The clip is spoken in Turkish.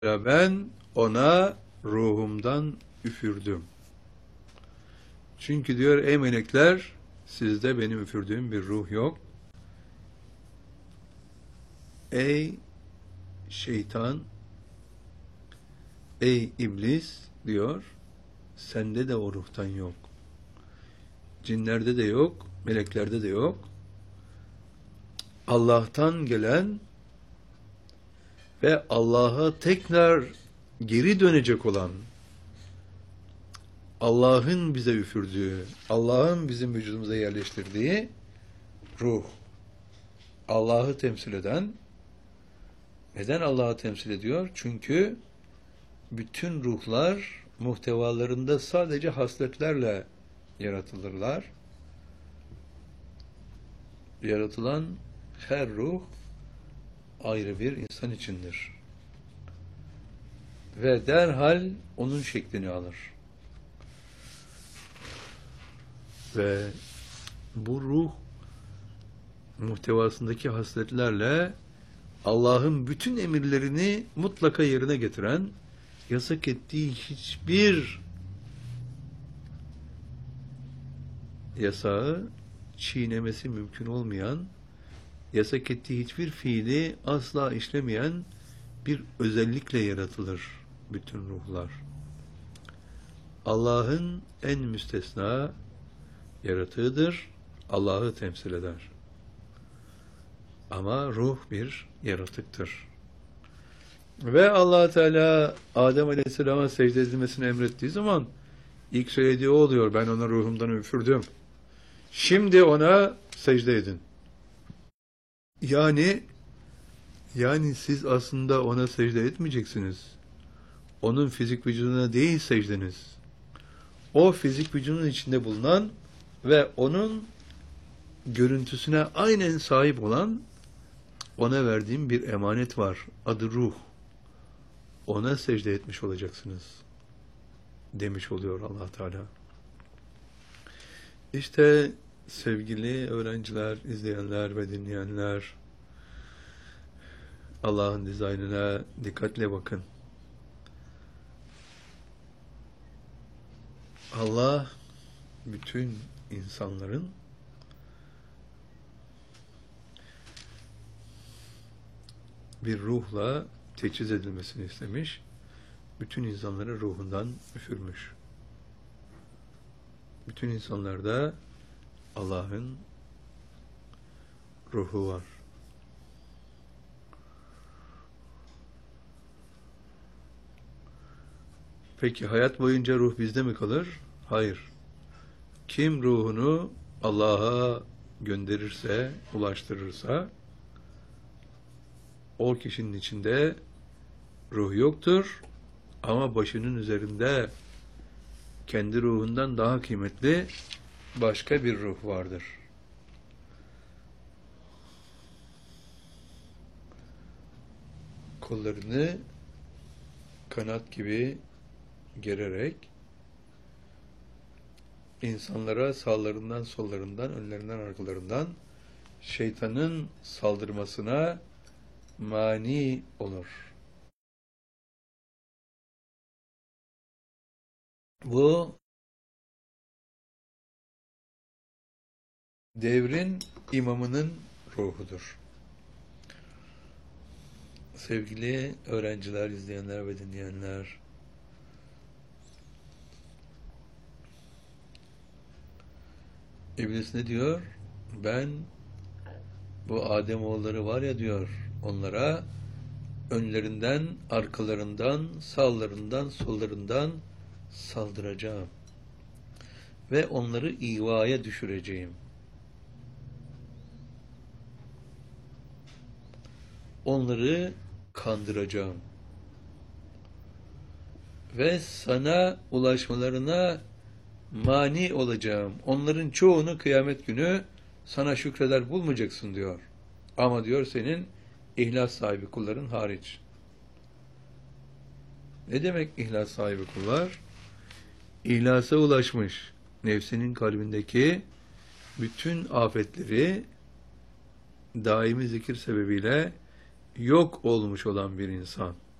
Ben ona ruhumdan üfürdüm. Çünkü diyor ey melekler, sizde benim üfürdüğüm bir ruh yok. Ey şeytan, ey iblis diyor, sende de o ruhtan yok. Cinlerde de yok, meleklerde de yok. Allah'tan gelen ve Allah'a tekrar geri dönecek olan, Allah'ın bize üfürdüğü, Allah'ın bizim vücudumuza yerleştirdiği ruh. Allah'ı temsil eden, neden Allah'ı temsil ediyor? Çünkü bütün ruhlar muhtevalarında sadece hasletlerle yaratılırlar. Yaratılan her ruh ayrı bir insan içindir. Ve derhal onun şeklini alır. Ve bu ruh muhtevasındaki hasletlerle Allah'ın bütün emirlerini mutlaka yerine getiren, yasak ettiği hiçbir yasağı çiğnemesi mümkün olmayan, yasak ettiği hiçbir fiili asla işlemeyen bir özellikle yaratılır bütün ruhlar. Allah'ın en müstesna yaratığıdır, Allah'ı temsil eder. Ama ruh bir yaratıktır. Ve Allah Teala Adem Aleyhisselam'a secde edilmesini emrettiği zaman ilk söylediği o oluyor. Ben ona ruhumdan üfürdüm. Şimdi ona secde edin. Yani siz aslında ona secde etmeyeceksiniz. Onun fizik vücuduna değil secdeniz. O fizik vücudun içinde bulunan ve onun görüntüsüne aynen sahip olan, ona verdiğim bir emanet var. Adı ruh. Ona secde etmiş olacaksınız demiş oluyor Allah Teala. İşte sevgili öğrenciler, izleyenler ve dinleyenler, Allah'ın dizaynına dikkatle bakın. Allah bütün insanların bir ruhla teçhiz edilmesini istemiş. Bütün insanları ruhundan üfürmüş. Bütün insanlarda Allah'ın ruhu var. Peki hayat boyunca ruh bizde mi kalır? Hayır. Kim ruhunu Allah'a gönderirse, ulaştırırsa, o kişinin içinde ruh yoktur ama başının üzerinde kendi ruhundan daha kıymetli başka bir ruh vardır. Kollarını kanat gibi gererek insanlara sağlarından, sollarından, önlerinden, arkalarından şeytanın saldırmasına mani olur. Bu devrin imamının ruhudur. Sevgili öğrenciler, izleyenler ve dinleyenler, İblis ne diyor? Ben bu Ademoğulları var ya diyor, onlara önlerinden, arkalarından, sağlarından, sollarından saldıracağım. Ve onları ivaya düşüreceğim. Onları kandıracağım. Ve sana ulaşmalarına mani olacağım. Onların çoğunu kıyamet günü sana şükreder bulmayacaksın diyor. Ama diyor senin ihlas sahibi kulların hariç. Ne demek ihlas sahibi kullar? İhlasa ulaşmış, nefsinin kalbindeki bütün afetleri daimi zikir sebebiyle yok olmuş olan bir insan.